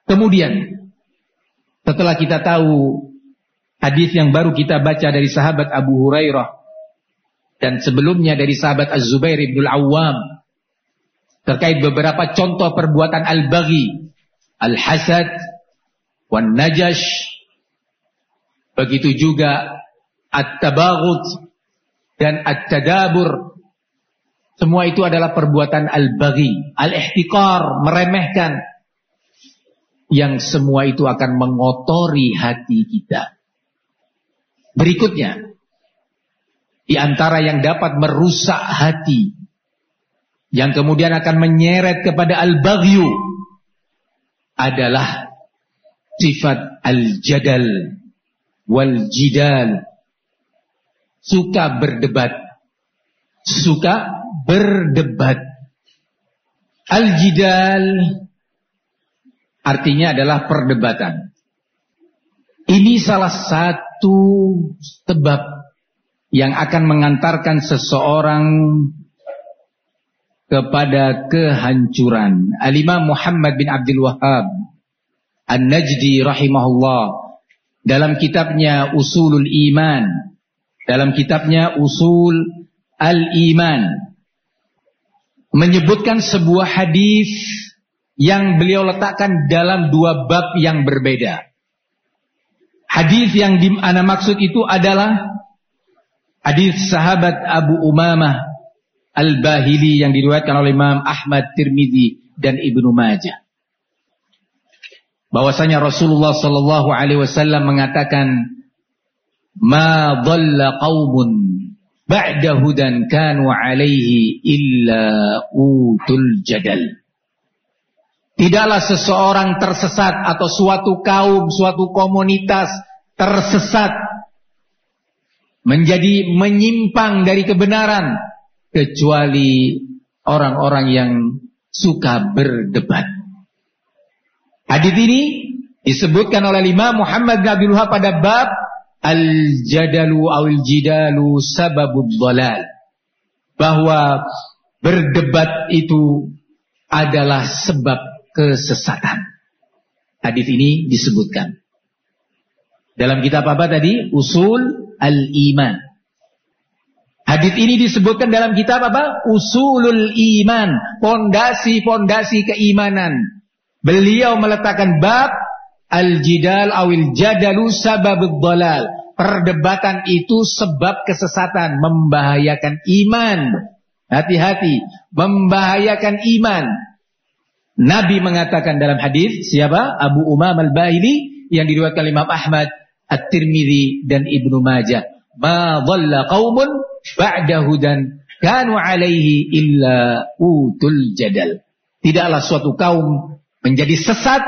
Kemudian setelah kita tahu hadis yang baru kita baca dari sahabat Abu Hurairah dan sebelumnya dari sahabat Az-Zubair ibn Al-Awwam terkait beberapa contoh perbuatan al-baghi, al-hasad, wan-najash, begitu juga at-tabaghut dan at-tadabur. Semua itu adalah perbuatan al-baghi, al-ihtiqar, meremehkan, yang semua itu akan mengotori hati kita. Berikutnya, di antara yang dapat merusak hati, yang kemudian akan menyeret kepada al-baghyu, adalah sifat al-jadal wal-jidal. Suka berdebat. Al-jidal artinya adalah perdebatan. Ini salah satu sebab yang akan mengantarkan seseorang kepada kehancuran. Al-Imam Muhammad bin Abdul Wahhab An-Najdi rahimahullah dalam kitabnya Usulul Iman, dalam kitabnya Usul Al-Iman, menyebutkan sebuah hadis yang beliau letakkan dalam dua bab yang berbeda. Hadis yang ana maksud itu adalah hadis sahabat Abu Umamah Al-Bahili yang diriwayatkan oleh Imam Ahmad, Tirmidzi dan Ibnu Majah. Bahwasanya Rasulullah sallallahu alaihi wasallam mengatakan, "Ma dhalla qaumun ba'da hudan kanu alaihi illa utul jadal." Tidaklah seseorang tersesat atau suatu kaum, suatu komunitas tersesat menjadi menyimpang dari kebenaran kecuali orang-orang yang suka berdebat. Hadis ini disebutkan oleh Imam Muhammad bin Abdul Wahhab pada bab al-jadalu awil jidalu sababud dhalal, bahwa berdebat itu adalah sebab kesesatan. Hadis ini disebutkan dalam kitab apa tadi? Usul Al-Iman. Hadis ini disebutkan dalam kitab apa? Usulul Iman, pondasi-pondasi keimanan. Beliau meletakkan bab al-jidal awil jadalu sababud dhalal. Perdebatan itu sebab kesesatan, membahayakan iman. Hati-hati, membahayakan iman. Nabi mengatakan dalam hadis, siapa? Abu Umamah Al-Bahili yang diriwayatkan Imam Ahmad, At-Tirmidzi dan Ibnu Majah. Ma dhalla qaumun ba'da hudan kanu alaihi illa utul jadal. Tidaklah suatu kaum menjadi sesat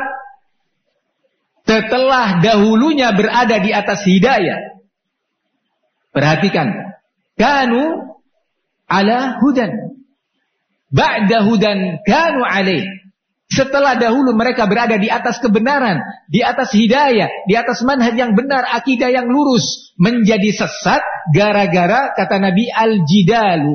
setelah dahulunya berada di atas hidayah. Perhatikan, kanu ala hudan ba'da hudan kanu alaihi. Setelah dahulu mereka berada di atas kebenaran, di atas hidayah, di atas manhaj yang benar, akidah yang lurus, menjadi sesat gara-gara kata Nabi al-jidalu.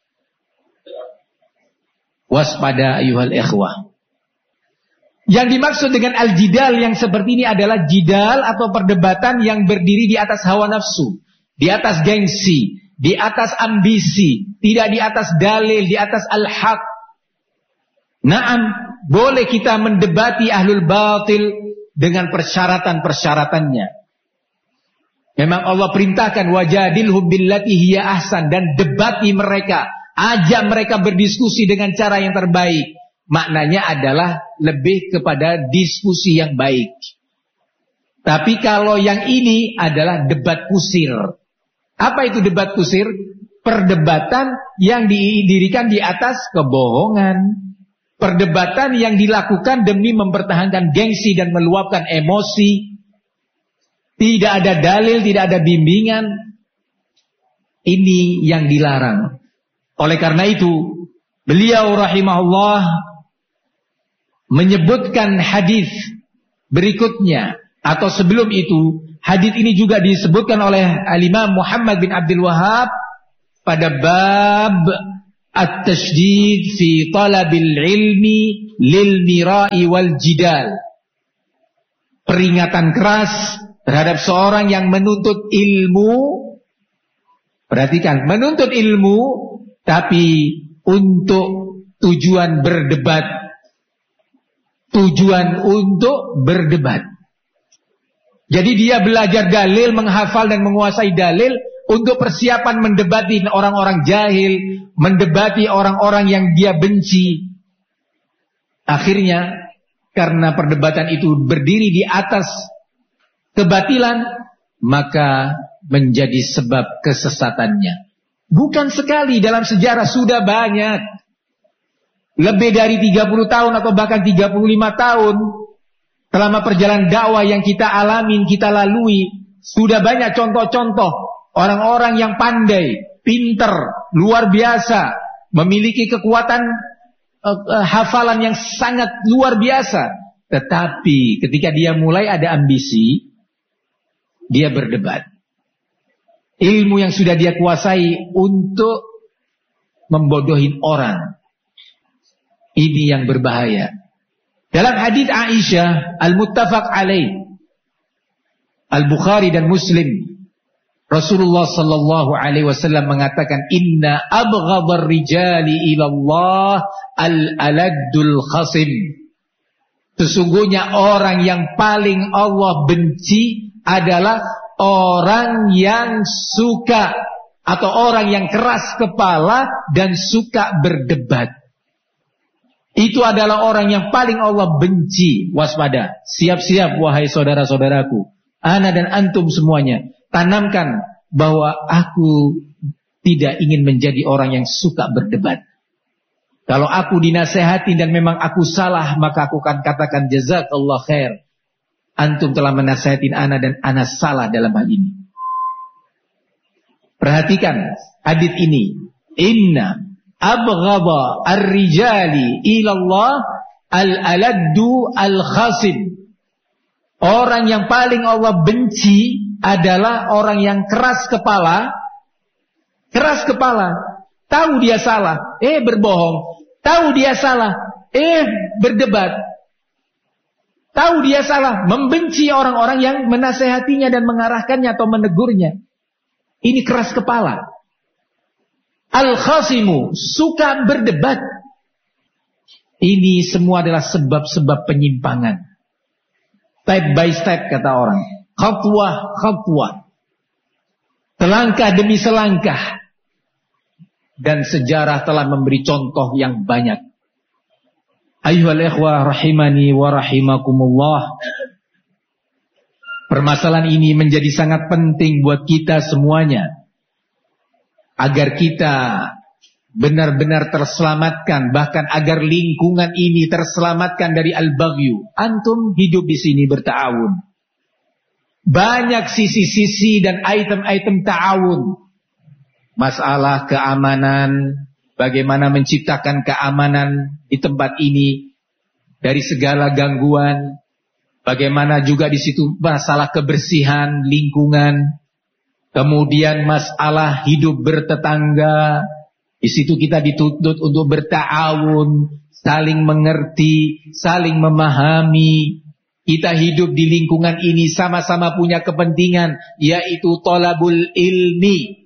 Waspada ayuhal ikhwah. Yang dimaksud dengan al-jidal yang seperti ini adalah jidal atau perdebatan yang berdiri di atas hawa nafsu, di atas gengsi, di atas ambisi, tidak di atas dalil, di atas al-haq. Naam, boleh kita mendebati ahlul batil dengan persyaratan-persyaratannya. Memang Allah perintahkan wajadilhum billati hiya ahsan, dan debati mereka, ajak mereka berdiskusi dengan cara yang terbaik. Maknanya adalah lebih kepada diskusi yang baik. Tapi kalau yang ini adalah debat kusir. Apa itu debat kusir? Perdebatan yang didirikan di atas kebohongan. Perdebatan yang dilakukan demi mempertahankan gengsi dan meluapkan emosi. Tidak ada dalil, tidak ada bimbingan. Ini yang dilarang. Oleh karena itu, beliau rahimahullah menyebutkan hadis berikutnya. Atau sebelum itu, hadis ini juga disebutkan oleh Al-Imam Muhammad bin Abdul Wahhab pada bab at-tashdid fi talabil ilmi lil mira'i wal jidal. peringatan keras terhadap seorang yang menuntut ilmu. Perhatikan, menuntut ilmu tapi untuk tujuan berdebat. Tujuan untuk berdebat. Jadi dia belajar dalil, menghafal dan menguasai dalil untuk persiapan mendebati orang-orang jahil, mendebati orang-orang yang dia benci. Akhirnya karena perdebatan itu berdiri di atas kebatilan, maka menjadi sebab kesesatannya. Bukan sekali, dalam sejarah sudah banyak. Lebih dari 30 tahun atau bahkan 35 tahun selama perjalanan dakwah yang kita alamin, kita lalui, sudah banyak contoh-contoh orang-orang yang pandai, pinter, luar biasa, memiliki kekuatan hafalan yang sangat luar biasa. Tetapi ketika dia mulai ada ambisi, dia berdebat. Ilmu yang sudah dia kuasai untuk membodohin orang. Ini yang berbahaya. Dalam hadis Aisyah al-muttafaq alaih, Al-Bukhari dan Muslim, Rasulullah sallallahu alaihi wasallam mengatakan, "Inna abghadar rijali ila Allah al-aladdul khasim." Sesungguhnya orang yang paling Allah benci adalah orang yang suka atau orang yang keras kepala dan suka berdebat. Itu adalah orang yang paling Allah benci. Waspada, siap-siap wahai saudara-saudaraku, ana dan antum semuanya. Tanamkan bahwa aku tidak ingin menjadi orang yang suka berdebat. Kalau aku dinasehati dan memang aku salah, maka aku akan katakan jazakallah khair. Antum telah menasehatin ana dan ana salah dalam hal ini. Perhatikan hadits ini. Inna abghadha ar-rijali ilallah al-aladdu al-khasim. Orang yang paling Allah benci adalah orang yang keras kepala. Keras kepala. Tahu dia salah, berbohong. Tahu dia salah, berdebat. Tahu dia salah, membenci orang-orang yang menasehatinya dan mengarahkannya atau menegurnya. Ini keras kepala. Al-khasimu, suka berdebat. Ini semua adalah sebab-sebab penyimpangan. Step by step kata orang. Khatwah. Selangkah demi selangkah. Dan sejarah telah memberi contoh yang banyak. Ayyuhal ikhwah rahimani wa rahimakumullah. Permasalahan ini menjadi sangat penting buat kita semuanya. Agar kita benar-benar terselamatkan, bahkan agar lingkungan ini terselamatkan dari al-baghyu. Antum hidup di sini berta'awun. Banyak sisi-sisi dan item-item ta'awun. Masalah keamanan, bagaimana menciptakan keamanan di tempat ini dari segala gangguan. Bagaimana juga di situ masalah kebersihan lingkungan. Kemudian masalah hidup bertetangga. Di situ kita dituntut untuk berta'awun, saling mengerti, saling memahami. Kita hidup di lingkungan ini sama-sama punya kepentingan, yaitu thalabul ilmi.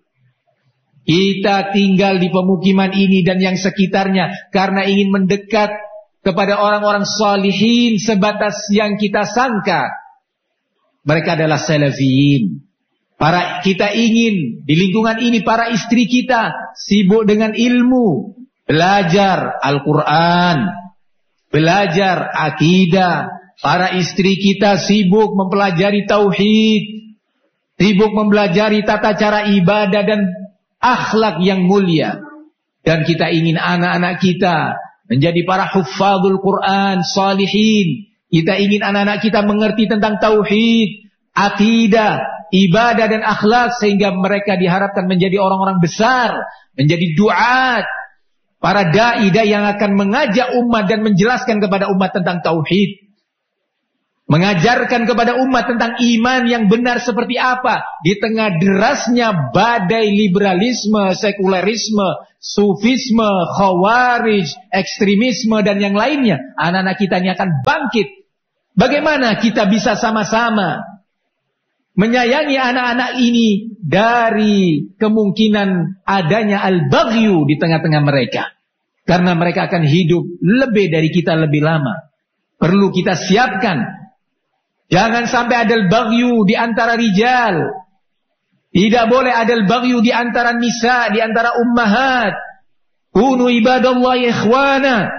Kita tinggal di pemukiman ini dan yang sekitarnya karena ingin mendekat kepada orang-orang salihin sebatas yang kita sangka. Mereka adalah salafiyin. Kita ingin di lingkungan ini para istri kita sibuk dengan ilmu, belajar Al-Quran, belajar akidah. Para istri kita sibuk mempelajari tauhid, sibuk mempelajari tata cara ibadah dan akhlak yang mulia. Dan kita ingin anak-anak kita menjadi para huffazul Quran, salihin. Kita ingin anak-anak kita mengerti tentang tauhid, akidah, ibadah dan akhlak, sehingga mereka diharapkan menjadi orang-orang besar, menjadi duat, para dai yang akan mengajak umat dan menjelaskan kepada umat tentang tauhid, mengajarkan kepada umat tentang iman yang benar seperti apa di tengah derasnya badai liberalisme, sekulerisme, sufisme, khawarij, ekstremisme dan yang lainnya. Anak-anak kita ini akan bangkit Bagaimana kita bisa sama-sama menyayangi anak-anak ini dari kemungkinan adanya al-baghyu di tengah-tengah mereka. Karena mereka akan hidup lebih dari kita lebih lama. Perlu kita siapkan. Jangan sampai ada al-baghyu di antara rijal. Tidak boleh ada al-baghyu di antara nisa, di antara ummahat. Kunu ibadallahi ikhwana.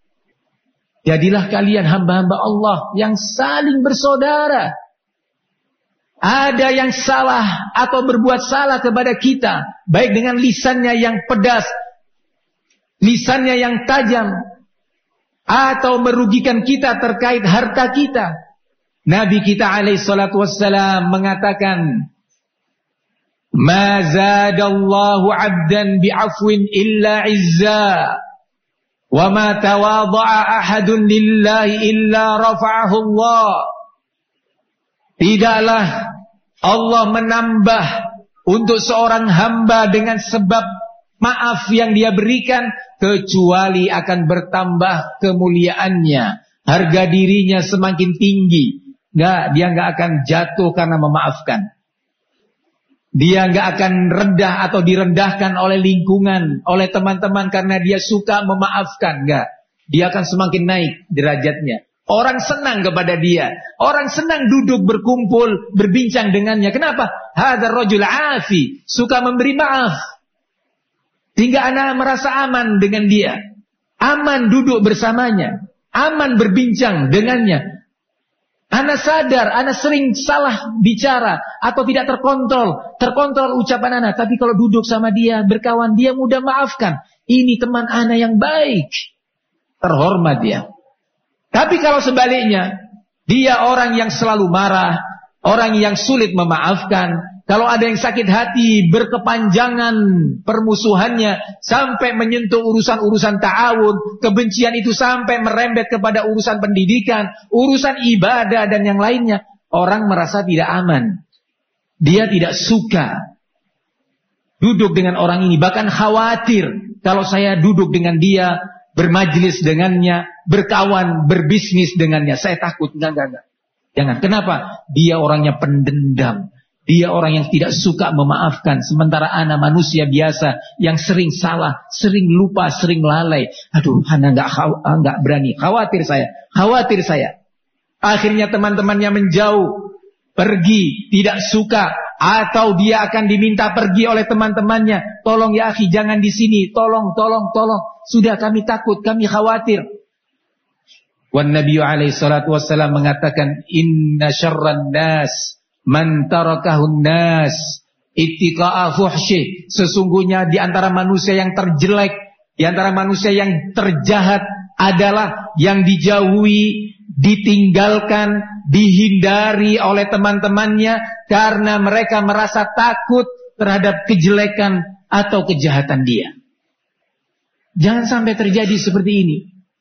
Jadilah kalian hamba-hamba Allah yang saling bersaudara. Ada yang salah atau berbuat salah kepada kita, baik dengan lisannya yang pedas, lisannya yang tajam, atau merugikan kita terkait harta kita. Nabi kita alaihi salatu wassalam mengatakan, "Ma zadallahu 'abdan bi'afwin illa 'izza, wa ma tawadha'a ahadun lillahi illa rafa'ahu Allah." Tidaklah Allah menambah untuk seorang hamba dengan sebab maaf yang dia berikan, kecuali akan bertambah kemuliaannya. Harga dirinya semakin tinggi. Dia nggak akan jatuh karena memaafkan. Dia nggak akan rendah atau direndahkan oleh lingkungan, oleh teman-teman karena dia suka memaafkan. Nggak. Dia akan semakin naik derajatnya. Orang senang kepada dia. Orang senang duduk berkumpul, berbincang dengannya. Kenapa? Hadzal rajul afi, suka memberi maaf. Hingga anak merasa aman dengan dia. Aman duduk bersamanya. Aman berbincang dengannya. Anak sadar, anak sering salah bicara atau tidak terkontrol. Terkontrol ucapan anak. Tapi kalau duduk sama dia, berkawan, dia mudah maafkan. Ini teman anak yang baik. Terhormat dia. Tapi kalau sebaliknya, dia orang yang selalu marah, orang yang sulit memaafkan. Kalau ada yang sakit hati, berkepanjangan permusuhannya, sampai menyentuh urusan-urusan ta'awun, kebencian itu sampai merembet kepada urusan pendidikan, urusan ibadah dan yang lainnya. Orang merasa tidak aman. Dia tidak suka duduk dengan orang ini, bahkan khawatir kalau saya duduk dengan dia, bermajlis dengannya, berkawan, berbisnis dengannya, saya takut. Enggak. Jangan. Kenapa? Dia orangnya pendendam. Dia orang yang tidak suka memaafkan. Sementara anak manusia biasa yang sering salah, sering lupa, sering lalai. Aduh, anak enggak berani. Khawatir saya. Akhirnya teman-temannya menjauh, pergi, tidak suka, atau dia akan diminta pergi oleh teman-temannya. Tolong ya akhi, jangan di sini. Tolong. Sudah kami takut, kami khawatir. Wan Nabi alaihi salatu wassalam mengatakan, inna syarran nas man tarakahun nas ittiqa'a fuhsyih. Sesungguhnya di antara manusia yang terjelek, di antara manusia yang terjahat adalah yang dijauhi, ditinggalkan, dihindari oleh teman-temannya karena mereka merasa takut terhadap kejelekan atau kejahatan dia. Jangan sampai terjadi seperti ini.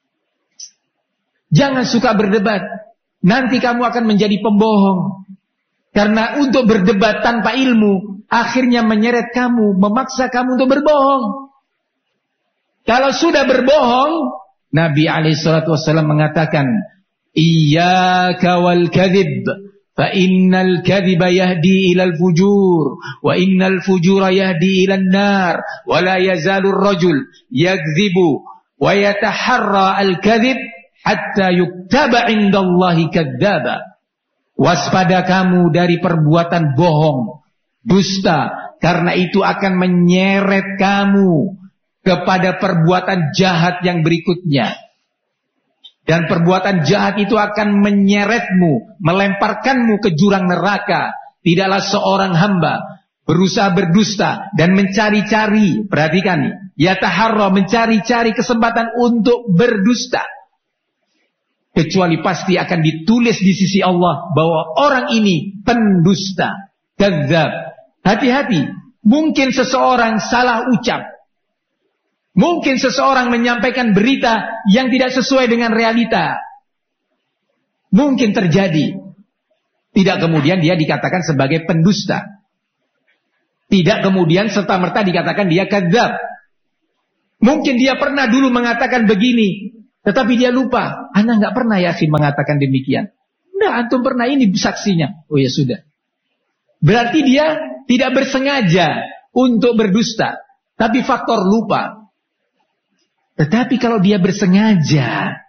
Jangan suka berdebat. Nanti kamu akan menjadi pembohong. Karena untuk berdebat tanpa ilmu akhirnya menyeret kamu, memaksa kamu untuk berbohong. Kalau sudah berbohong, Nabi SAW mengatakan, iyyaka wal kadhib, fa innal kadhiba yahdi ilal fujur, wa innal fujura yahdi ilan nar, wa la yazalur rajul yakdhibu wa yataharra al kadhib hatta yuktaba indallahi kadzdzaba. Waspada kamu dari perbuatan bohong, dusta, karena itu akan menyeret kamu kepada perbuatan jahat yang berikutnya. Dan perbuatan jahat itu akan menyeretmu, melemparkanmu ke jurang neraka. Tidaklah seorang hamba berusaha berdusta dan mencari-cari, perhatikan nih, yataharra, mencari-cari kesempatan untuk berdusta. Kecuali pasti akan ditulis di sisi Allah bahwa orang ini pendusta, kadzdzab. Hati-hati, mungkin seseorang salah ucap. Mungkin seseorang menyampaikan berita yang tidak sesuai dengan realita. Mungkin terjadi. Tidak kemudian dia dikatakan sebagai pendusta. Tidak kemudian serta-merta dikatakan dia kadzdzab. Mungkin dia pernah dulu mengatakan begini, tetapi dia lupa. Ana nggak pernah yakin mengatakan demikian. Nah, antum pernah, ini saksinya. Oh ya sudah. Berarti dia tidak bersengaja untuk berdusta, tapi faktor lupa. Tetapi kalau dia bersengaja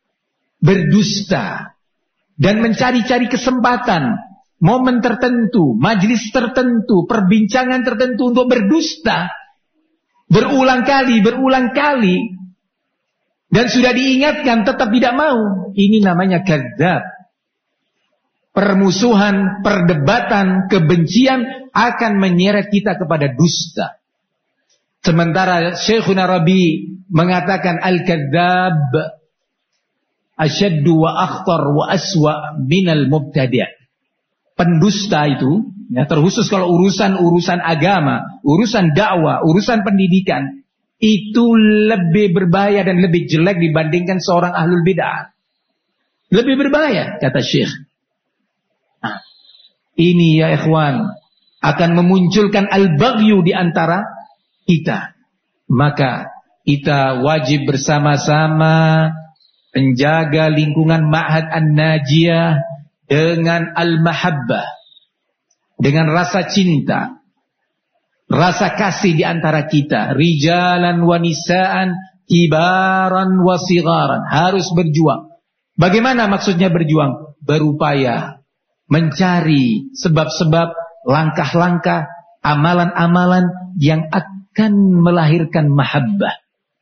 berdusta dan mencari-cari kesempatan, momen tertentu, majelis tertentu, perbincangan tertentu untuk berdusta, berulang kali, dan sudah diingatkan tetap tidak mau, ini namanya kadzdzab. Permusuhan, perdebatan, kebencian akan menyeret kita kepada dusta. Sementara Syekhuna Rabi mengatakan al-kadzdzab asyaddu wa akhtar wa aswa minal mubtadi'. Pendusta itu, ya, terkhusus kalau urusan agama, urusan dakwah, urusan pendidikan, itu lebih berbahaya dan lebih jelek dibandingkan seorang ahlul bid'ah. Lebih berbahaya, kata Syekh. Nah, ini ya ikhwan, akan memunculkan al-baghyu di antara kita. Maka kita wajib bersama-sama menjaga lingkungan Ma'had An-Najiyah dengan al-mahabbah, dengan rasa cinta, rasa kasih di antara kita, rijalan wa nisaan, kibaran wa sigharan, harus berjuang. Bagaimana maksudnya berjuang? Berupaya mencari sebab-sebab, langkah-langkah, amalan-amalan yang akan melahirkan mahabbah.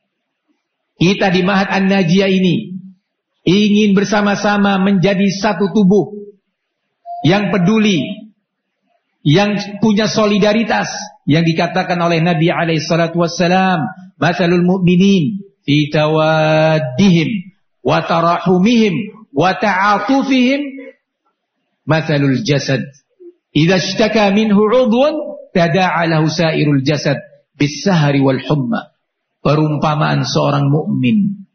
Kita di Ma'had An-Najiyah ini ingin bersama-sama menjadi satu tubuh yang peduli, yang punya solidaritas, yang dikatakan oleh Nabi alaihissalatu wassalam, mathalul mu'minin fi tawaddihim wa tarahumihim wa ta'atufihim mathalul jasad idza ishtaka minhu 'udhun tada'a lahu sa'irul jasad bis-sahri wal humma. Perumpamaan seorang mukmin,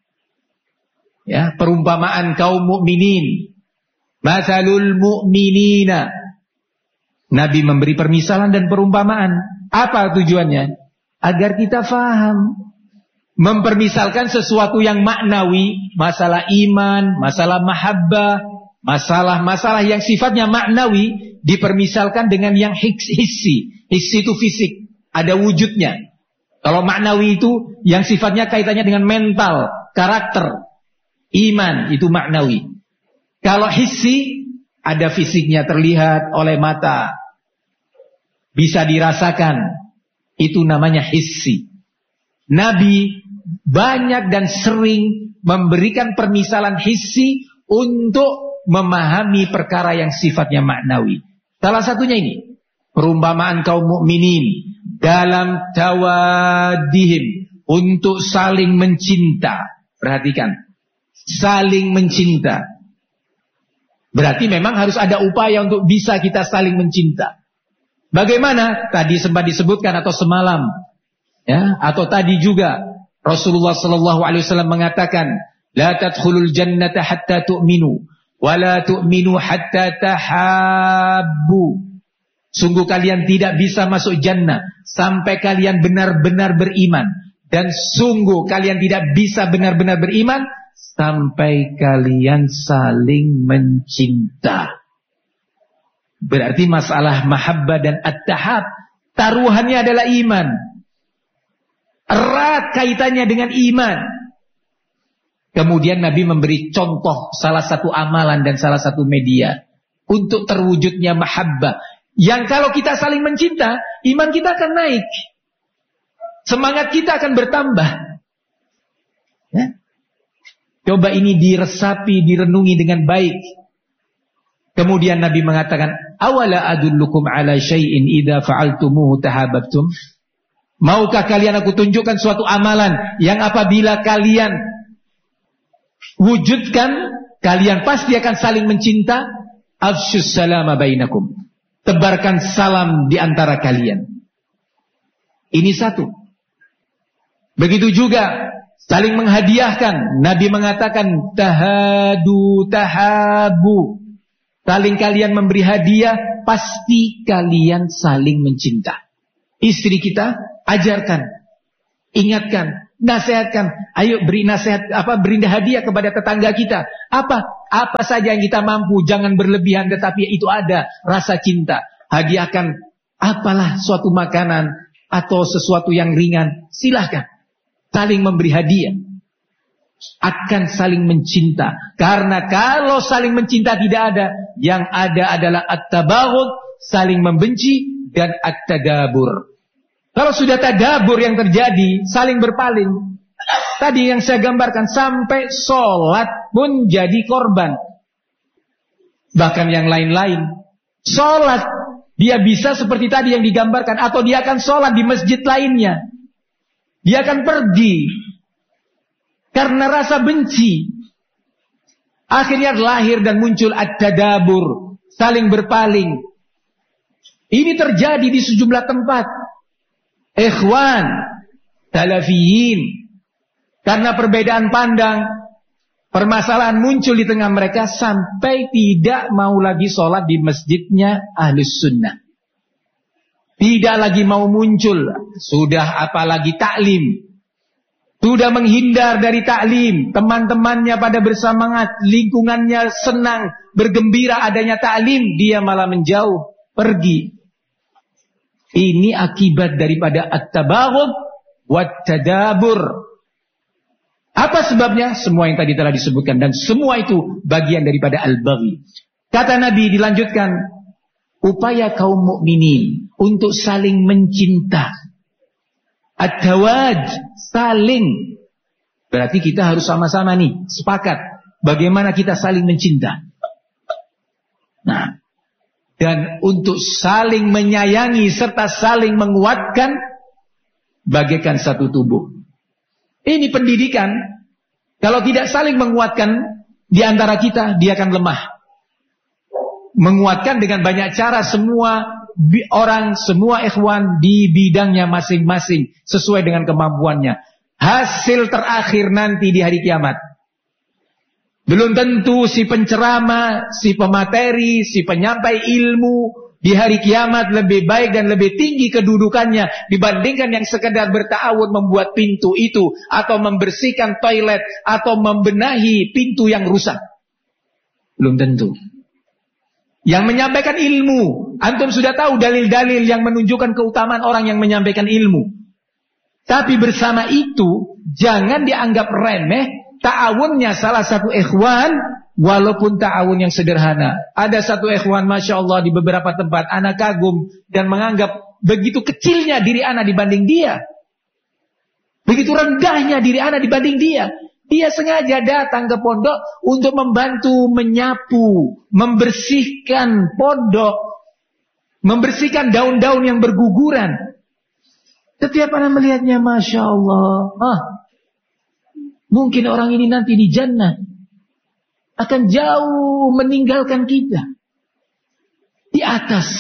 ya, perumpamaan kaum mukminin, mathalul mu'minina. Nabi memberi permisalan dan perumpamaan. Apa tujuannya? Agar kita faham. Mempermisalkan sesuatu yang maknawi, masalah iman, masalah mahabbah, masalah-masalah yang sifatnya maknawi, dipermisalkan dengan yang hissi. Hissi itu fisik, ada wujudnya. Kalau maknawi itu yang sifatnya kaitannya dengan mental, karakter, iman, itu maknawi. Kalau hissi, ada fisiknya, terlihat oleh mata, bisa dirasakan, itu namanya hissi. Nabi banyak dan sering memberikan permisalan hissi untuk memahami perkara yang sifatnya maknawi. Salah satunya ini, perumpamaan kaum mukminin dalam tawaddihim, untuk saling mencinta. Perhatikan, saling mencinta. Berarti memang harus ada upaya untuk bisa kita saling mencinta. Bagaimana? Tadi sempat disebutkan atau semalam, ya, atau tadi juga Rasulullah sallallahu alaihi wasallam mengatakan, la tadkhulul jannata hatta tu'minu wa la tu'minu hatta tahabbu. Sungguh kalian tidak bisa masuk jannah sampai kalian benar-benar beriman, dan sungguh kalian tidak bisa benar-benar beriman sampai kalian saling mencinta. Berarti masalah mahabbah dan at-tahab, taruhannya adalah iman. Erat kaitannya dengan iman. Kemudian Nabi memberi contoh salah satu amalan dan salah satu media untuk terwujudnya mahabbah, yang kalau kita saling mencinta, iman kita akan naik, semangat kita akan bertambah, ya? Coba ini diresapi, direnungi dengan baik. Kemudian Nabi mengatakan, awala adullukum ala syai'in idza fa'altumuhu tahabbtum. Maukah kalian aku tunjukkan suatu amalan yang apabila kalian wujudkan, kalian pasti akan saling mencinta? Afsyus salama bainakum. Tebarkan salam di antara kalian. Ini satu. Begitu juga saling menghadiahkan. Nabi mengatakan tahadu tahabu. Saling kalian memberi hadiah, pasti kalian saling mencinta. Istri kita ajarkan, ingatkan, Nasihatkan, ayo beri nasihat, beri hadiah kepada tetangga kita. Apa saja yang kita mampu, jangan berlebihan, tetapi itu ada rasa cinta. Hadiahkan apalah suatu makanan atau sesuatu yang ringan, silahkan. Saling memberi hadiah. Akan saling mencinta. Karena kalau saling mencinta tidak ada, yang ada adalah at-tabaghud, saling membenci, dan at-tadabur. Kalau sudah tadabur yang terjadi, saling berpaling. Tadi yang saya gambarkan, sampai sholat pun jadi korban. Bahkan yang lain-lain. Sholat, dia bisa seperti tadi yang digambarkan. Atau dia akan sholat di masjid lainnya. Dia akan pergi. Karena rasa benci. Akhirnya lahir dan muncul at-tadabur. Saling berpaling. Ini terjadi di sejumlah tempat. Ikhwan, salafiyin. Karena perbedaan pandang, permasalahan muncul di tengah mereka sampai tidak mau lagi sholat di masjidnya Ahlus Sunnah. Tidak lagi mau muncul. Sudah apalagi taklim. Sudah menghindar dari taklim. Teman-temannya pada bersemangat, lingkungannya senang, bergembira adanya taklim, dia malah menjauh, pergi. Ini akibat daripada at-tabaghud wat-tadabur. Apa sebabnya? Semua yang tadi telah disebutkan, dan semua itu bagian daripada al-baghi. Kata Nabi, dilanjutkan, upaya kaum mukminin untuk saling mencinta. At-tawaj, saling. Berarti kita harus sama-sama nih, sepakat bagaimana kita saling mencinta. Nah, dan untuk saling menyayangi serta saling menguatkan bagaikan satu tubuh. Ini pendidikan. Kalau tidak saling menguatkan di antara kita, dia akan lemah. Menguatkan dengan banyak cara, semua orang, semua ikhwan di bidangnya masing-masing sesuai dengan kemampuannya. Hasil terakhir nanti di hari kiamat. Belum tentu si penceramah, si pemateri, si penyampai ilmu di hari kiamat lebih baik dan lebih tinggi kedudukannya dibandingkan yang sekedar berta'awun membuat pintu itu, atau membersihkan toilet, atau membenahi pintu yang rusak. Belum tentu. Yang menyampaikan ilmu, antum sudah tahu dalil-dalil yang menunjukkan keutamaan orang yang menyampaikan ilmu. Tapi bersama itu, jangan dianggap remeh ta'awunnya salah satu ikhwan, walaupun ta'awun yang sederhana. Ada satu ikhwan, Masya Allah, di beberapa tempat, anak kagum dan menganggap begitu kecilnya diri anak dibanding dia. Begitu rendahnya diri anak dibanding dia. Dia sengaja datang ke pondok untuk membantu menyapu, membersihkan pondok, membersihkan daun-daun yang berguguran. Setiap anak melihatnya, Masya Allah, mungkin orang ini nanti di jannah akan jauh meninggalkan kita. Di atas.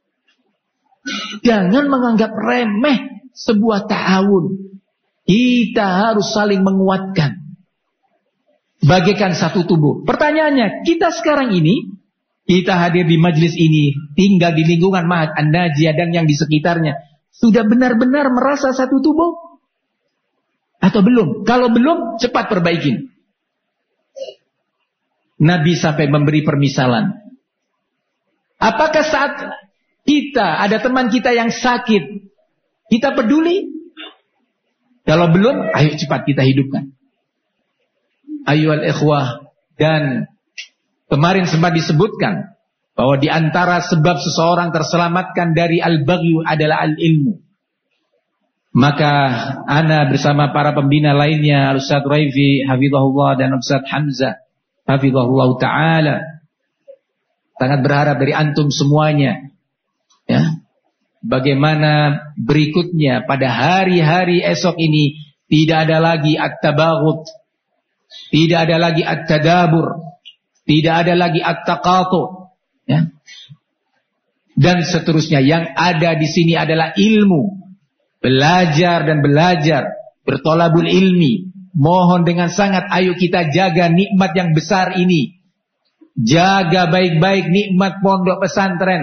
Jangan menganggap remeh sebuah ta'awun. Kita harus saling menguatkan. Bagaikan satu tubuh. Pertanyaannya, kita sekarang ini, kita hadir di majelis ini, tinggal di lingkungan Ma'had An-Najiyah dan yang di sekitarnya, sudah benar-benar merasa satu tubuh? Atau belum? Kalau belum, cepat perbaikin. Nabi sampai memberi permisalan. Apakah saat kita, ada teman kita yang sakit, kita peduli? Kalau belum, ayo cepat kita hidupkan. Ayyuhal ikhwah. Dan kemarin sempat disebutkan bahwa di antara sebab seseorang terselamatkan dari al-baghyu adalah al-ilmu. Maka ana bersama para pembina lainnya, Al-Ustaz Raifi hafizahullah dan Ustaz Hamzah hafizahullah ta'ala, sangat berharap dari antum semuanya, ya, bagaimana berikutnya pada hari-hari esok ini tidak ada lagi at-tabaghud, tidak ada lagi at-tadabur, tidak ada lagi at-taqatu, ya, dan seterusnya. Yang ada di sini adalah ilmu. Belajar dan belajar, bertolabul ilmi. Mohon dengan sangat, ayo kita jaga nikmat yang besar ini. Jaga baik-baik nikmat pondok pesantren,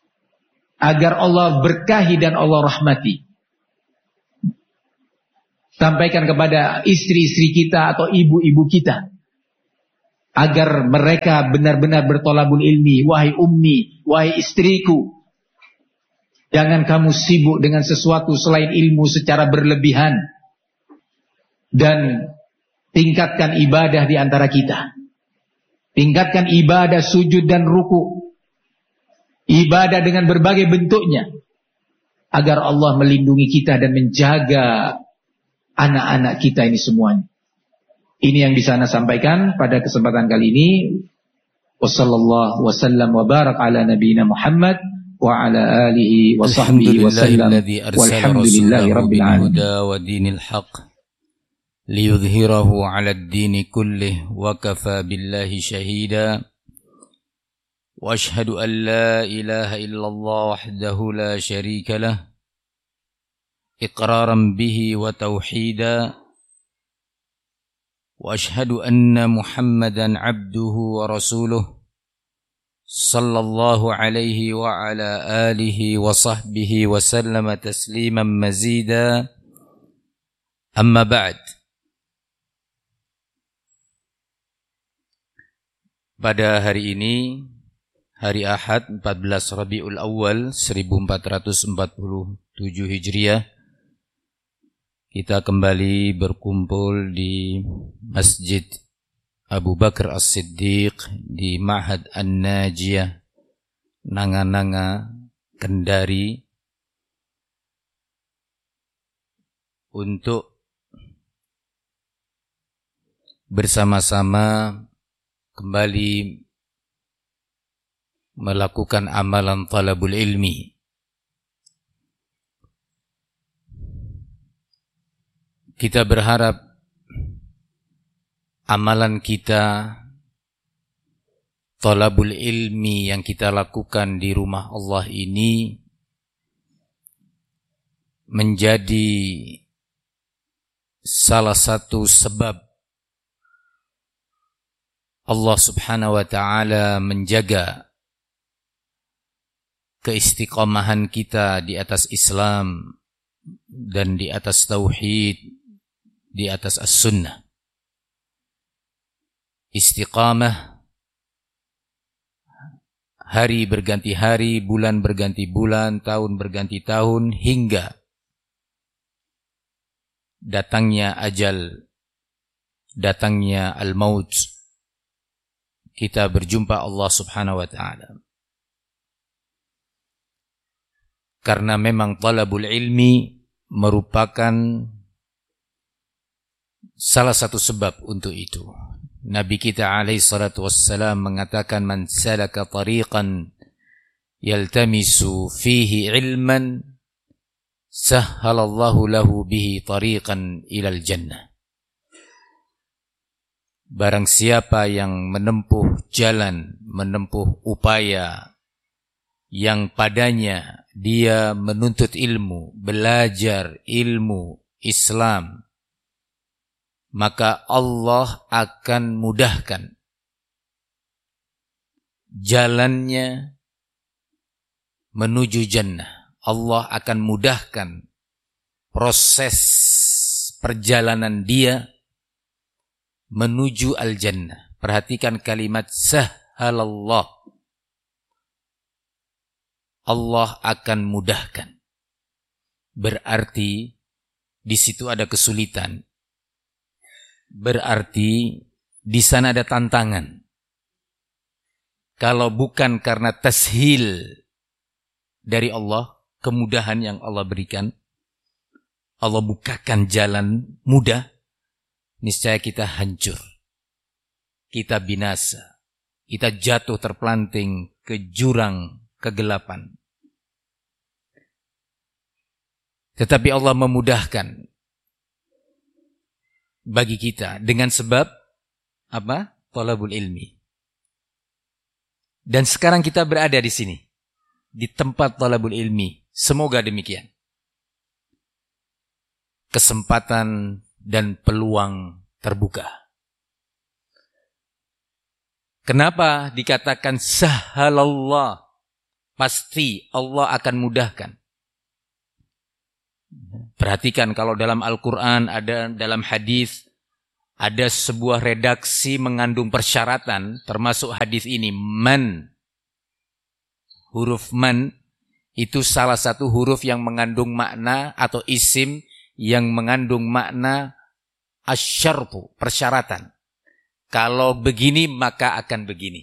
agar Allah berkahi dan Allah rahmati. Sampaikan kepada istri-istri kita atau ibu-ibu kita, agar mereka benar-benar bertolabul ilmi. Wahai ummi, wahai istriku, jangan kamu sibuk dengan sesuatu selain ilmu secara berlebihan. Dan tingkatkan ibadah di antara kita. Tingkatkan ibadah sujud dan ruku. Ibadah dengan berbagai bentuknya. Agar Allah melindungi kita dan menjaga anak-anak kita ini semuanya. Ini yang bisa Ana sampaikan pada kesempatan kali ini. Wassallallahu wasallam wa barak ala nabiyina Muhammad wa ala alihi wa sahbihi wasallam. Walhamdulillahi rabbil alamin. Wa dinil haqq liyudhhirahu ala ad-din kullih wa kafa billahi shahida. Wa ashhadu an la ilaha illallah wahdahu la sharika lah. إقرارا به وتوحيدا وأشهد أن محمدا عبده ورسوله صلى الله عليه وعلى آله وصحبه وسلم تسليما مزيدا أما بعد. Pada hari ini, hari Ahad 14 Rabiul Awal 1447 Hijriah, kita kembali berkumpul di Masjid Abu Bakar As-Siddiq di Ma'had An-Najiyah, Nanga-Nanga, Kendari, untuk bersama-sama kembali melakukan amalan talabul ilmi. Kita berharap amalan kita, talabul ilmi yang kita lakukan di rumah Allah ini menjadi salah satu sebab Allah Subhanahu wa ta'ala menjaga keistiqomahan kita di atas Islam dan di atas tauhid, di atas as-sunnah. Istiqamah, hari berganti hari, bulan berganti bulan, tahun berganti tahun, hingga datangnya ajal, datangnya al-maut, kita berjumpa Allah Subhanahu wa ta'ala. Karena memang talabul ilmi merupakan salah satu sebab untuk itu. Nabi kita alaihi salatu wassalam mengatakan, man salaka tariqan yaltamisu fihi ilman sahhalallahu lahu bihi tariqan ilal jannah. Barang siapa yang menempuh jalan, menempuh upaya yang padanya dia menuntut ilmu, belajar ilmu Islam, maka Allah akan mudahkan jalannya menuju jannah. Allah akan mudahkan proses perjalanan dia menuju al-jannah. Perhatikan kalimat sahhalallah. Allah akan mudahkan. Berarti di situ ada kesulitan. Berarti di sana ada tantangan. Kalau bukan karena tashil dari Allah, kemudahan yang Allah berikan, Allah bukakan jalan mudah, niscaya kita hancur. Kita binasa. Kita jatuh terpelanting ke jurang kegelapan. Tetapi Allah memudahkan bagi kita dengan sebab apa? Thalabul ilmi. Dan sekarang kita berada di sini, di tempat thalabul ilmi. Semoga demikian. Kesempatan dan peluang terbuka. Kenapa dikatakan sahhalallah? Pasti Allah akan mudahkan. Perhatikan kalau dalam Al-Quran, ada dalam hadis, ada sebuah redaksi mengandung persyaratan, termasuk hadis ini, man. Huruf man itu salah satu huruf yang mengandung makna atau isim yang mengandung makna asyartu, persyaratan. Kalau begini maka akan begini.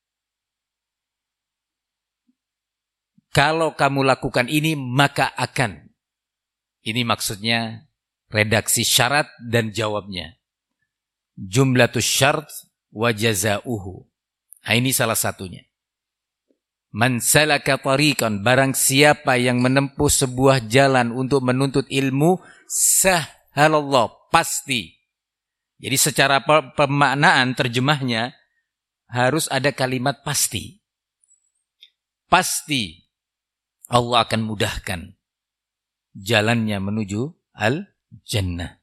Kalau kamu lakukan ini maka akan. Ini maksudnya redaksi syarat dan jawabnya. Jumlatus syart wa jazauhu. Nah, ini salah satunya. Man salaka tariqan, barang siapa yang menempuh sebuah jalan untuk menuntut ilmu, sahhalallah, pasti. Jadi secara pemaknaan terjemahnya harus ada kalimat pasti. Pasti Allah akan mudahkan jalannya menuju al-jannah.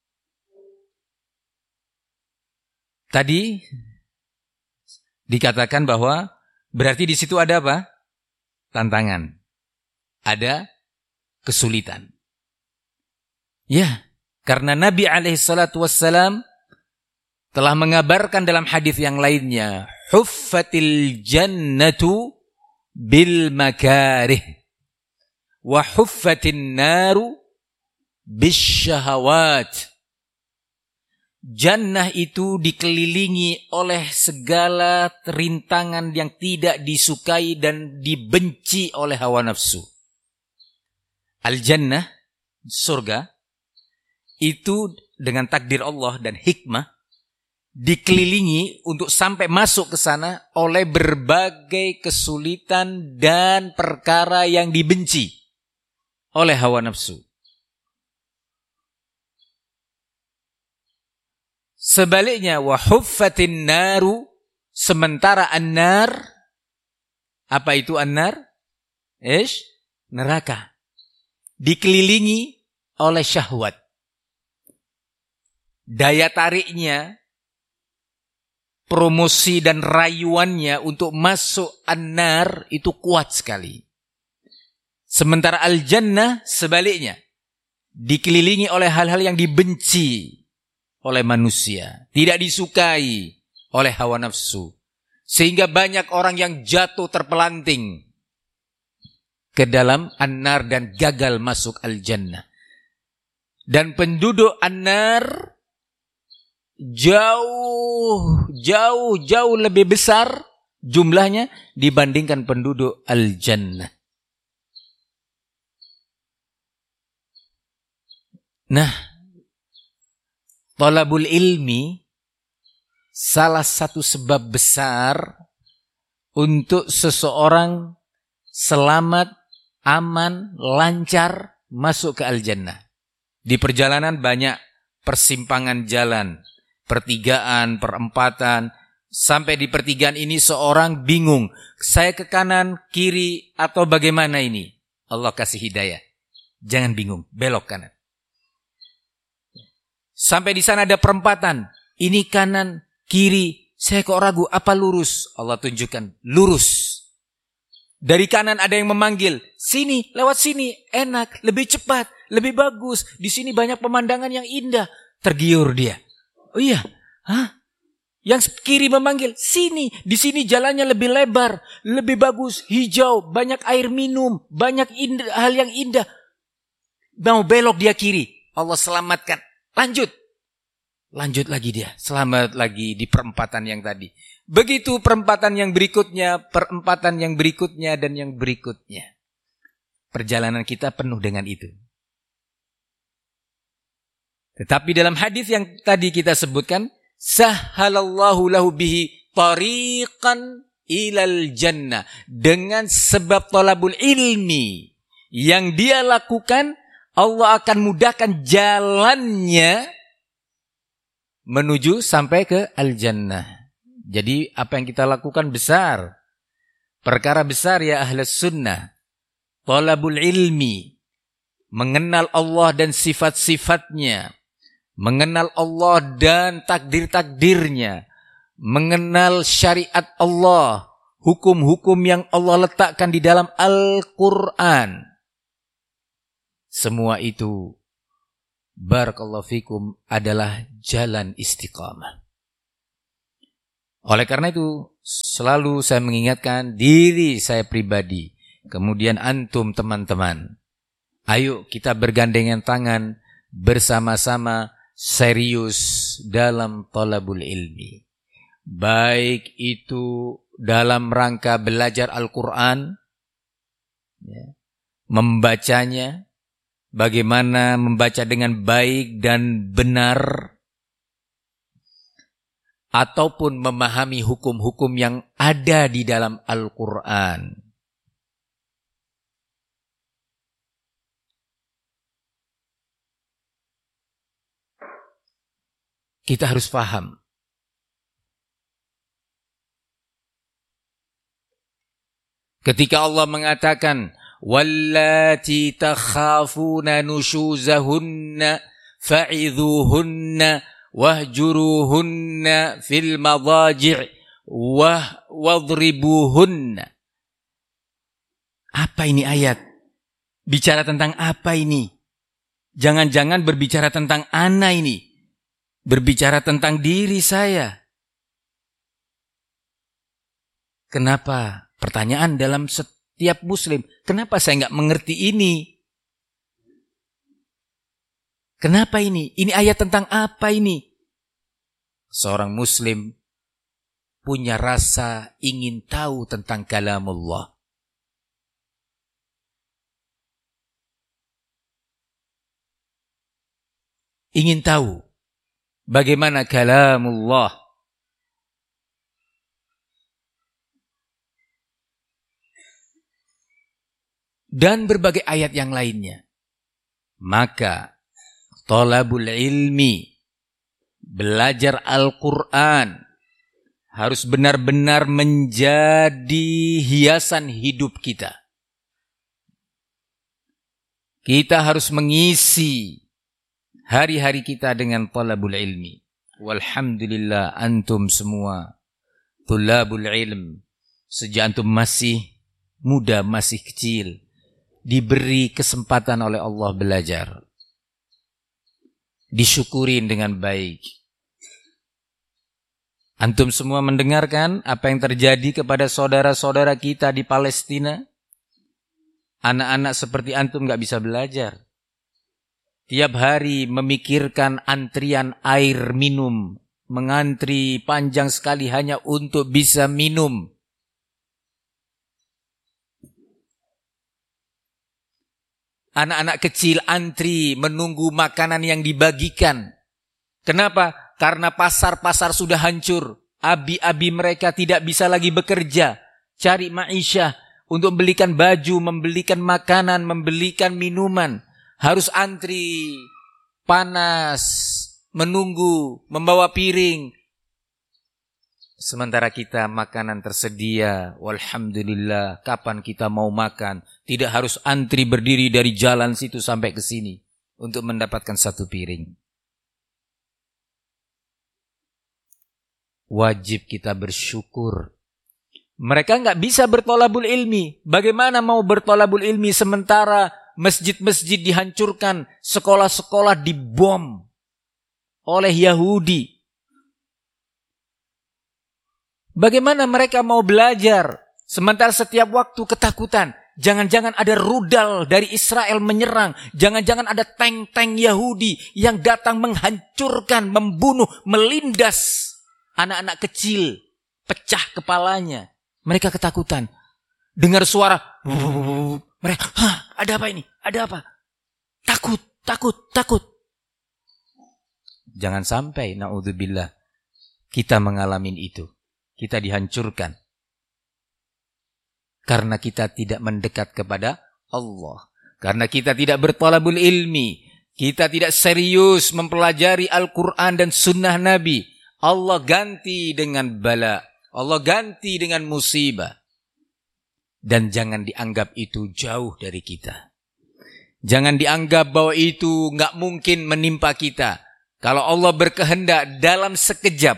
Tadi dikatakan bahwa berarti di situ ada apa? Tantangan. Ada kesulitan. Ya, karena Nabi alaihissalam telah mengabarkan dalam hadis yang lainnya, huffatil jannatu bil makarih wa huffatin naru bis syahawat. Jannah itu dikelilingi oleh segala rintangan yang tidak disukai dan dibenci oleh hawa nafsu. Al-jannah, surga, itu dengan takdir Allah dan hikmah dikelilingi untuk sampai masuk ke sana oleh berbagai kesulitan dan perkara yang dibenci oleh hawa nafsu. Sebaliknya, wa huffatin naru, sementara an-nar, apa itu an-nar? Neraka. Dikelilingi oleh syahwat. Daya tariknya, promosi dan rayuannya untuk masuk an-nar itu kuat sekali. Sementara al-jannah sebaliknya, dikelilingi oleh hal-hal yang dibenci oleh manusia, tidak disukai oleh hawa nafsu, sehingga banyak orang yang jatuh terpelanting ke dalam an-nar dan gagal masuk al-jannah. Dan penduduk an-nar jauh lebih besar jumlahnya dibandingkan penduduk al-jannah. Nah, thalabul ilmi salah satu sebab besar untuk seseorang selamat, aman, lancar masuk ke al-jannah. Di perjalanan banyak persimpangan jalan, pertigaan, perempatan. Sampai di pertigaan ini seorang bingung, saya ke kanan, kiri, atau bagaimana ini? Allah kasih hidayah. Jangan bingung, belok kanan. Sampai di sana ada perempatan. Ini kanan, kiri. Saya kok ragu, apa lurus? Allah tunjukkan, lurus. Dari kanan ada yang memanggil, sini, lewat sini, enak, lebih cepat, lebih bagus. Di sini banyak pemandangan yang indah. Tergiur dia. Oh iya, Yang kiri memanggil, sini, di sini jalannya lebih lebar, lebih bagus, hijau, banyak air minum, banyak hal yang indah. Mau belok dia kiri, Allah selamatkan. Lanjut lagi dia, selamat lagi di perempatan yang tadi. Begitu perempatan yang berikutnya, perempatan yang berikutnya, dan yang berikutnya. Perjalanan kita penuh dengan itu. Tetapi dalam hadis yang tadi kita sebutkan, sahhalallahu lahu bihi tariqan ilal jannah. Dengan sebab thalabul ilmi yang dia lakukan, Allah akan mudahkan jalannya menuju sampai ke al-jannah. Jadi apa yang kita lakukan besar. Perkara besar ya ahlus sunnah. Thalabul ilmi. Mengenal Allah dan sifat-sifatnya. Mengenal Allah dan takdir-takdirnya. Mengenal syariat Allah. Hukum-hukum yang Allah letakkan di dalam Al-Quran. semua itu barakallahu fikum adalah jalan istiqamah. Oleh karena itu selalu saya mengingatkan diri saya pribadi, kemudian antum teman-teman, ayo kita bergandengan tangan bersama-sama serius dalam thalabul ilmi. Baik itu dalam rangka belajar Al-Quran, ya, membacanya, bagaimana membaca dengan baik dan benar, ataupun memahami hukum-hukum yang ada di dalam Al-Quran. Kita harus paham. Ketika Allah mengatakan, wallati takhafuna nushuzahunna fa'idhuhunna wahjuruhunna fil madaji' wadribuhunna. Apa ini ayat? Bicara tentang apa ini? Jangan-jangan berbicara tentang ana ini. Berbicara tentang diri saya. Kenapa? Pertanyaan dalam setiap muslim. Kenapa saya nggak mengerti ini? Kenapa ini? Ini ayat tentang apa ini? Seorang muslim punya rasa ingin tahu tentang kalamullah. Ingin tahu bagaimana kalamullah. Dan berbagai ayat yang lainnya. Maka thalabul ilmi, belajar Al-Quran, harus benar-benar menjadi hiasan hidup kita. Kita harus mengisi hari-hari kita dengan thalabul ilmi. Walhamdulillah antum semua thalabul ilm. Sejak antum masih muda, masih kecil, diberi kesempatan oleh Allah belajar. Disyukurin dengan baik. Antum semua mendengarkan apa yang terjadi kepada saudara-saudara kita di Palestina? Anak-anak seperti antum gak bisa belajar. Tiap hari memikirkan antrian air minum. Mengantri panjang sekali hanya untuk bisa minum. Anak-anak kecil antri menunggu makanan yang dibagikan. Kenapa? Karena pasar-pasar sudah hancur. Abi-abi mereka tidak bisa lagi bekerja. Cari ma'isyah untuk membelikan baju, membelikan makanan, membelikan minuman. Harus antri, panas, menunggu, membawa piring. Sementara kita makanan tersedia, walhamdulillah, kapan kita mau makan, tidak harus antri berdiri dari jalan situ sampai ke sini untuk mendapatkan satu piring. Wajib kita bersyukur. Mereka nggak bisa bertolabul ilmi. Bagaimana mau bertolabul ilmi sementara masjid-masjid dihancurkan, sekolah-sekolah dibom oleh Yahudi? Bagaimana mereka mau belajar sementara setiap waktu ketakutan? Jangan-jangan ada rudal dari Israel menyerang. Jangan-jangan ada tank-tank Yahudi yang datang menghancurkan, membunuh, melindas anak-anak kecil, pecah kepalanya. Mereka ketakutan. Dengar suara, mereka, ada apa ini? Ada apa? Takut, takut, takut. Jangan sampai, na'udzubillah, kita mengalami itu. Kita dihancurkan. Karena kita tidak mendekat kepada Allah. Karena kita tidak berthalabul ilmi. Kita tidak serius mempelajari Al-Quran dan sunnah Nabi. Allah ganti dengan bala. Allah ganti dengan musibah. Dan jangan dianggap itu jauh dari kita. Jangan dianggap bahwa itu nggak mungkin menimpa kita. Kalau Allah berkehendak dalam sekejap,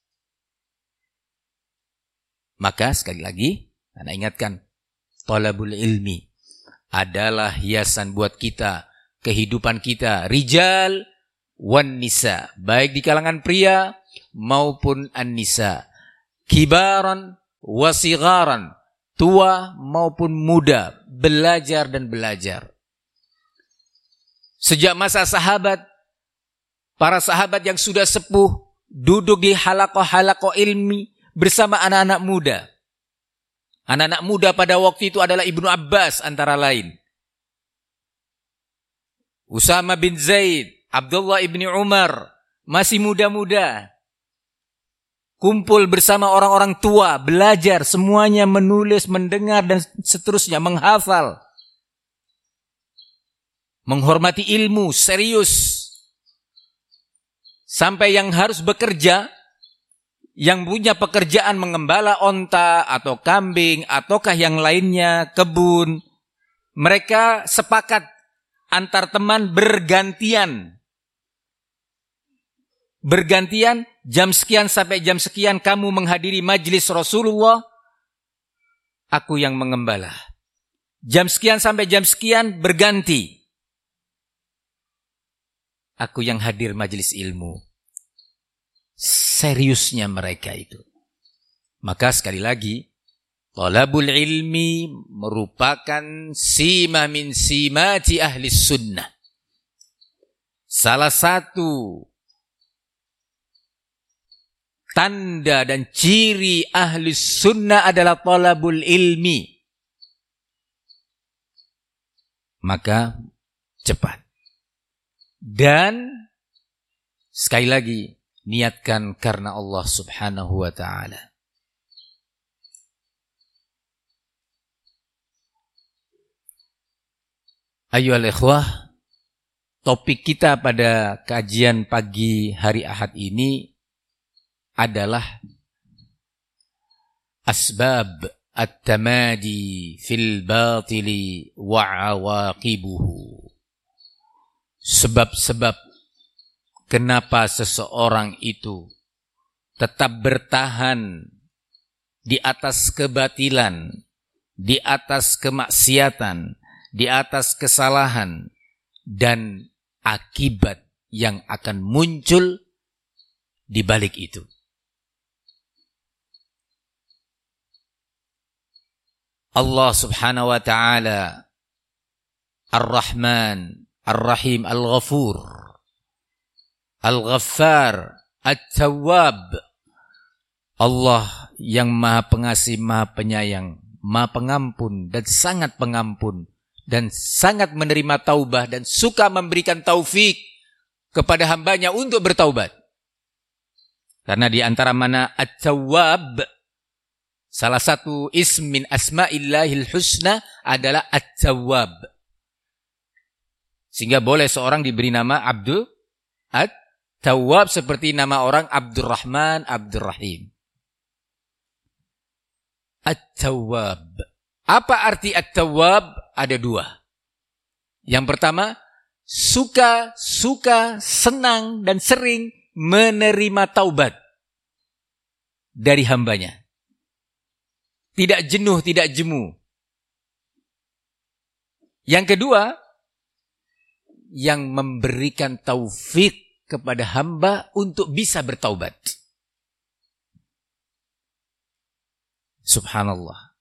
maka sekali lagi, Anda ingatkan, thalabul ilmi adalah hiasan buat kita kehidupan kita, rijal wan nisa, baik di kalangan pria maupun an-nisa, kibaran wa sigharan, tua maupun muda, belajar dan belajar. Sejak masa sahabat, para sahabat yang sudah sepuh duduk di halaqah-halaqah ilmi bersama anak-anak muda. Anak-anak muda pada waktu itu adalah Ibnu Abbas antara lain, Usama bin Zaid, Abdullah ibni Umar, masih muda-muda. Kumpul bersama orang-orang tua, belajar, semuanya menulis, mendengar, dan seterusnya, menghafal. Menghormati ilmu, serius. Sampai yang harus bekerja, yang punya pekerjaan mengembala onta atau kambing, ataukah yang lainnya, kebun, mereka sepakat antar teman bergantian. Bergantian, jam sekian sampai jam sekian kamu menghadiri majlis Rasulullah, aku yang mengembala. Jam sekian sampai jam sekian berganti, aku yang hadir majlis ilmu. Seriusnya mereka itu. Maka sekali lagi, talabul ilmi merupakan sima min simati ahli sunnah. Salah satu tanda dan ciri ahli sunnah adalah talabul ilmi. Maka cepat. Dan sekali lagi, niatkan karena Allah subhanahu wa ta'ala. Ayyuhal ikhwah, topik kita pada kajian pagi hari Ahad ini adalah asbab at-tamadi fil batili wa awaqibuhu. Sebab-sebab kenapa seseorang itu tetap bertahan di atas kebatilan, di atas kemaksiatan, di atas kesalahan, dan akibat yang akan muncul di balik itu. Allah subhanahu wa ta'ala Ar-Rahman, Ar-Rahim, Al-Ghafur, Al-Ghaffar, At-Tawwab. Allah yang maha pengasih, maha penyayang, maha pengampun, dan sangat pengampun, dan sangat menerima taubah, dan suka memberikan taufik kepada hambanya untuk bertaubat. Karena di antara mana At-Tawwab, salah satu ism min asma'illahil husna adalah At-Tawwab. Sehingga boleh seorang diberi nama Abdul At-Tawwab seperti nama orang Abdurrahman, Abdurrahim. At-Tawwab. Apa arti At-Tawwab? Ada dua. Yang pertama, suka, senang, dan sering menerima taubat dari hambanya. Tidak jenuh, tidak jemu. Yang kedua, yang memberikan taufik kepada hamba untuk bisa bertaubat. Subhanallah.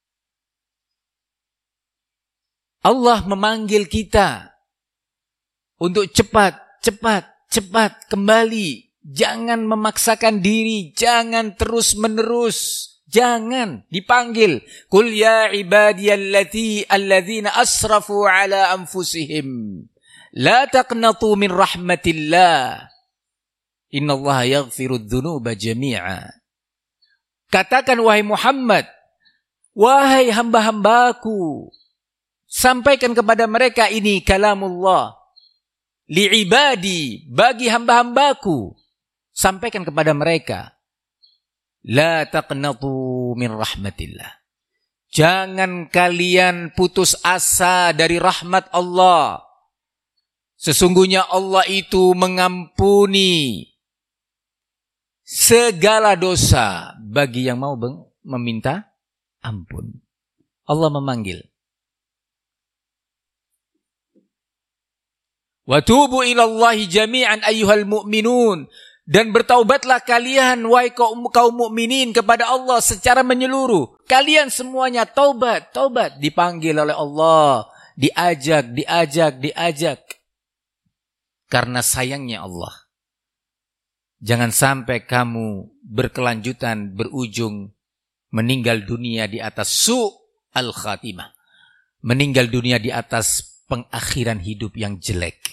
Allah memanggil kita untuk cepat kembali. Jangan memaksakan diri, jangan terus-menerus. Jangan dipanggil. Qul ya ibadiyalladzina asrafu ala anfusihim. La taqnatu min rahmatillah. Innallaha yaghfirudz dzunuba jami'a. Katakan wahai Muhammad, wahai hamba-hambaku, sampaikan kepada mereka ini kalamullah. Li'ibadi, bagi hamba-hambaku, sampaikan kepada mereka. La taqnatu min rahmatillah. Jangan kalian putus asa dari rahmat Allah. Sesungguhnya Allah itu mengampuni segala dosa bagi yang mau meminta ampun. Allah memanggil. Wa tubu ilallahi jami'an ayyuhal mu'minun. Dan bertaubatlah kalian wahai kaum mukminin kepada Allah secara menyeluruh. Kalian semuanya taubat. Dipanggil oleh Allah. Diajak. Karena sayangnya Allah. Jangan sampai kamu berkelanjutan, berujung meninggal dunia di atas su'al khatimah. Meninggal dunia di atas pengakhiran hidup yang jelek.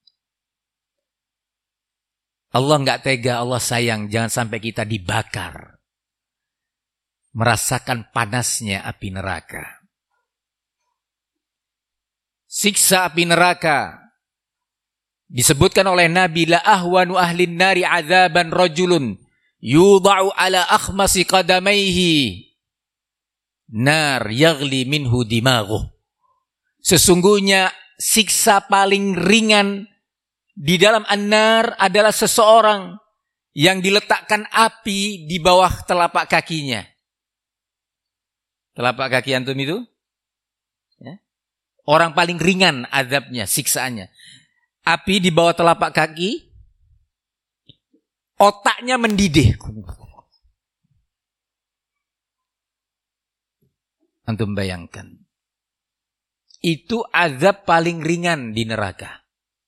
Allah enggak tega, Allah sayang, jangan sampai kita dibakar. Merasakan panasnya api neraka. Siksa api neraka disebutkan oleh Nabi, la ahwanu ahlin nari azaban rajulun yudha'u ala akhmasi qadamaihi nar yaghli minhu dimaghuh. Sesungguhnya siksa paling ringan di dalam an-nar adalah seseorang yang diletakkan api di bawah telapak kakinya. Telapak kaki antum itu? Ya. Orang paling ringan azabnya, siksaannya. Api di bawah telapak kaki, otaknya mendidih. Antum bayangkan. Itu azab paling ringan di neraka.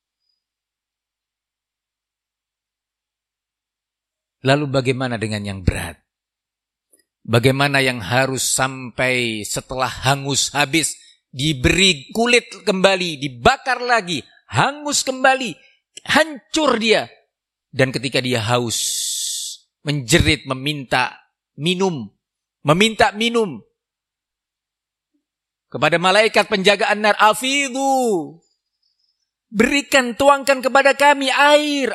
Lalu bagaimana dengan yang berat? Bagaimana yang harus sampai setelah hangus habis, diberi kulit kembali, dibakar lagi, hangus kembali, hancur dia. Dan ketika dia haus, menjerit, meminta minum. Kepada malaikat penjaga an-nar, afidhu. Berikan, tuangkan kepada kami air.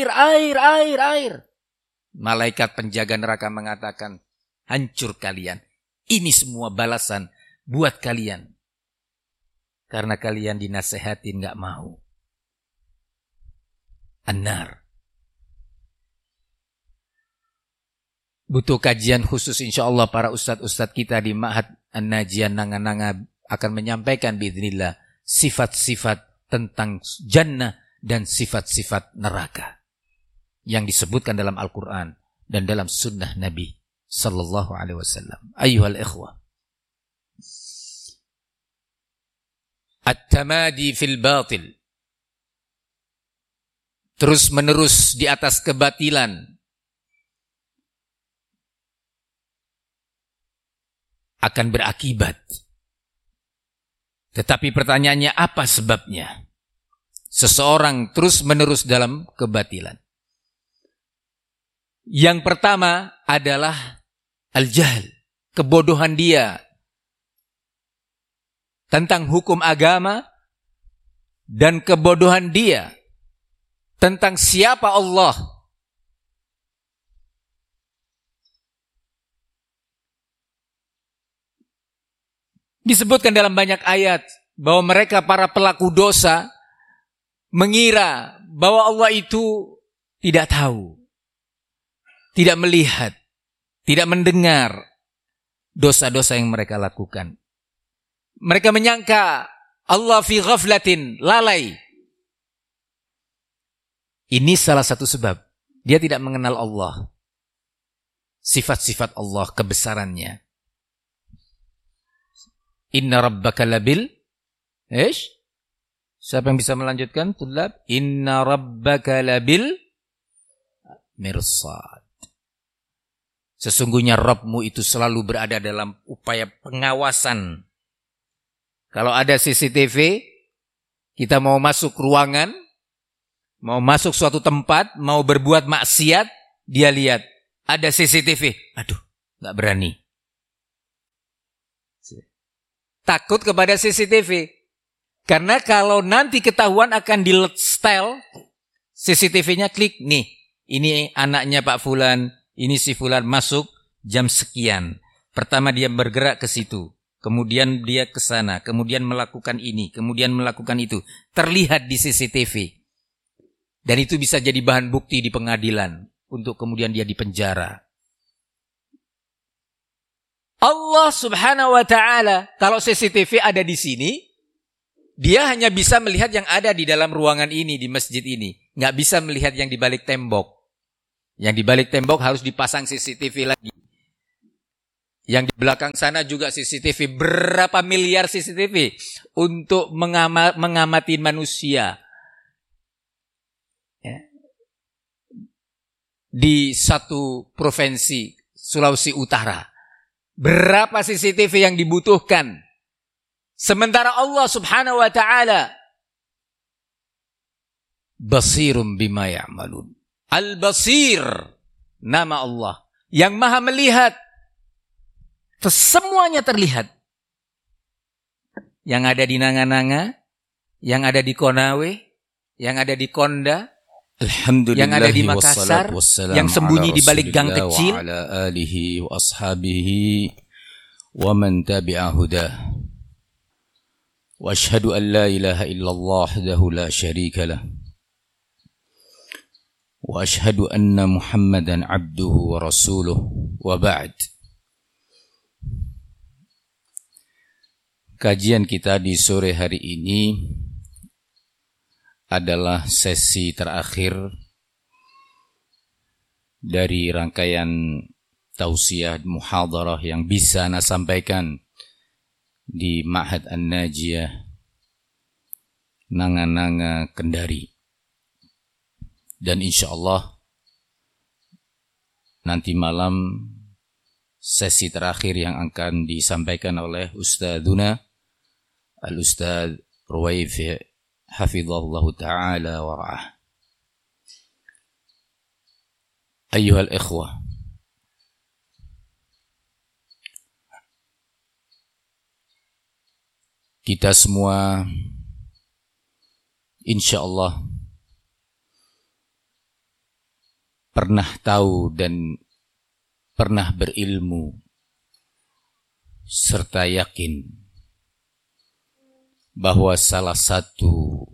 Malaikat penjaga neraka mengatakan, hancur kalian. Ini semua balasan buat kalian. Karena kalian dinasehatin gak mau. An-nar. Butuh kajian khusus insyaAllah para ustadz-ustadz kita di Ma'had An-Najian Nanga-Nanga akan menyampaikan biidznillah sifat-sifat tentang jannah dan sifat-sifat neraka yang disebutkan dalam Al-Quran dan dalam sunnah Nabi sallallahu alaihi wasallam. Ayyuhal ikhwah, at-tamadi fil batil, terus menerus di atas kebatilan, akan berakibat. Tetapi pertanyaannya, apa sebabnya seseorang terus menerus dalam kebatilan? Yang pertama adalah al-jahl, kebodohan dia tentang hukum agama dan kebodohan dia tentang siapa Allah. Disebutkan dalam banyak ayat bahwa mereka para pelaku dosa mengira bahwa Allah itu tidak tahu, tidak melihat, tidak mendengar dosa-dosa yang mereka lakukan. Mereka menyangka Allah fi ghaflatin, lalai. Ini salah satu sebab dia tidak mengenal Allah, sifat-sifat Allah, kebesarannya. Inna rabbaka labil Siapa yang bisa melanjutkan? Tulab. Inna rabbaka labil mirsad. Sesungguhnya Rabbmu itu selalu berada dalam upaya pengawasan. Kalau ada CCTV, kita mau masuk ruangan, mau masuk suatu tempat, mau berbuat maksiat, dia lihat ada CCTV. Aduh, gak berani. Takut kepada CCTV. Karena kalau nanti ketahuan akan di-setel CCTV-nya, klik nih. Ini anaknya Pak Fulan, ini si Fulan masuk jam sekian. Pertama dia bergerak ke situ, kemudian dia ke sana, kemudian melakukan ini, kemudian melakukan itu. Terlihat di CCTV. Dan itu bisa jadi bahan bukti di pengadilan untuk kemudian dia dipenjara. Allah subhanahu wa ta'ala, kalau CCTV ada di sini, Dia hanya bisa melihat yang ada di dalam ruangan ini, di masjid ini. Nggak bisa melihat yang di balik tembok. Yang di balik tembok harus dipasang CCTV lagi. Yang di belakang sana juga CCTV. Berapa miliar CCTV untuk mengamati manusia. Ya. Di satu provinsi, Sulawesi Utara. Berapa CCTV yang dibutuhkan? Sementara Allah subhanahu wa ta'ala Basirum bima ya'malun. Al-Basir, nama Allah yang maha melihat. Semuanya terlihat. Yang ada di Nanga-Nanga, yang ada di Konawe, yang ada di Konda, yang ada di Makassar, yang sembunyi di balik gang kecil, wa ala alihi wa ashabihi wa man tabi'a hudah. Wa ashhadu an la ilaha illallah wahdahu la syarika lah. Wa ashhadu anna Muhammadan abduhu wa rasuluh wa ba'd. Kajian kita di sore hari ini adalah sesi terakhir dari rangkaian tausiah muhadarah yang bisa Ana sampaikan di Ma'had An-Najiyah Nanga-Nanga Kendari. Dan insyaallah nanti malam sesi terakhir yang akan disampaikan oleh Ustadzuna Al-Ustadz Ruwaifi hafizahullah ta'ala wa ra'ah. Ayyuhal ikhwah, kita semua insyaallah pernah tahu dan pernah berilmu serta yakin bahwa salah satu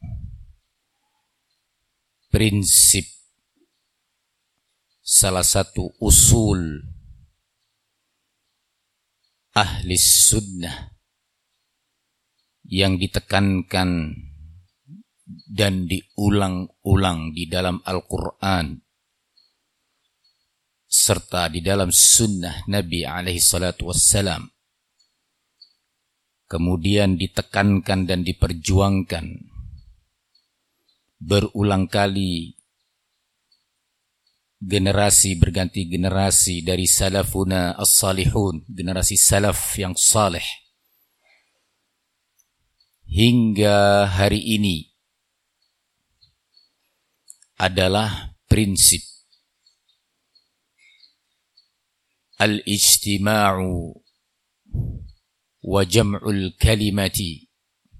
prinsip, salah satu usul ahli sunnah yang ditekankan dan diulang-ulang di dalam Al-Quran serta di dalam sunnah Nabi alaihi salatu wassalam, kemudian ditekankan dan diperjuangkan berulang kali, generasi berganti generasi dari salafuna as-salihun, generasi salaf yang saleh, hingga hari ini adalah prinsip al-ijtima'u wa jam'ul kalimati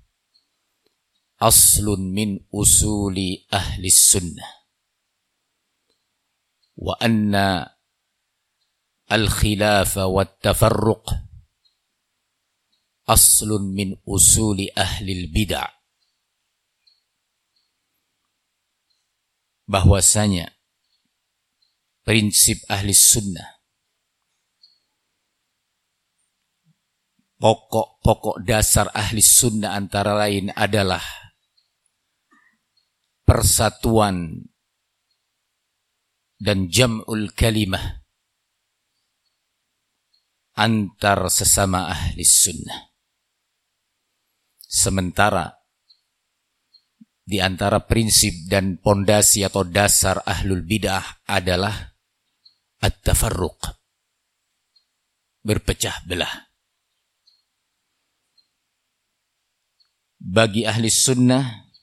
aslun min usuli ahli sunnah, wa anna al-khilafa wa tafarruq aslun min usuli ahli bid'ah. Bahwasanya prinsip ahli sunnah, pokok-pokok dasar ahli sunnah antara lain adalah persatuan dan jam'ul kalimah antar sesama ahli sunnah. Sementara di antara prinsip dan pondasi atau dasar ahlul bid'ah adalah at-tafarruq, berpecah belah. Bagi ahli sunnah,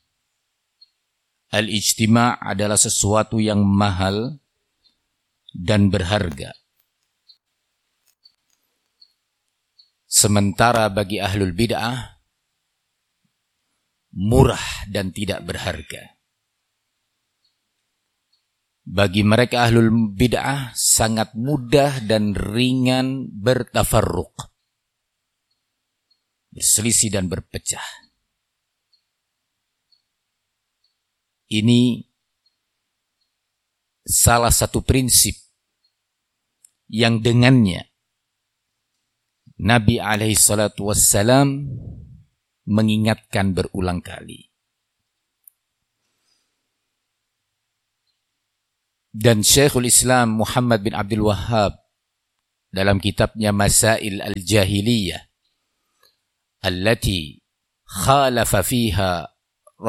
al-ijtima' adalah sesuatu yang mahal dan berharga. Sementara bagi ahlul bid'ah, murah dan tidak berharga. Bagi mereka ahlul bid'ah sangat mudah dan ringan bertafarruq, berselisih dan berpecah. Ini salah satu prinsip yang dengannya Nabi alaihi salatu wassalam mengingatkan berulang kali. Dan Syekhul Islam Muhammad bin Abdul Wahhab dalam kitabnya Masail al-Jahiliyah allati khalafa fiha